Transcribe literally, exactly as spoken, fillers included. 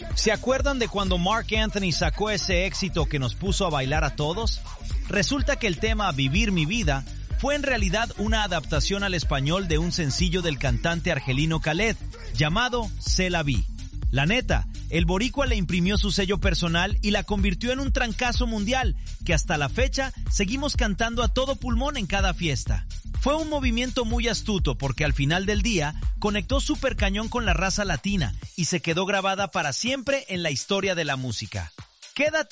¿Se acuerdan de cuando Marc Anthony sacó ese éxito que nos puso a bailar a todos? Resulta que el tema Vivir mi vida fue en realidad una adaptación al español de un sencillo del cantante argelino Khaled, llamado C'est la vie. La neta, el boricua le imprimió su sello personal y la convirtió en un trancazo mundial que hasta la fecha seguimos cantando a todo pulmón en cada fiesta. Fue un movimiento muy astuto porque al final del día conectó súper cañón con la raza latina y se quedó grabada para siempre en la historia de la música. Quédate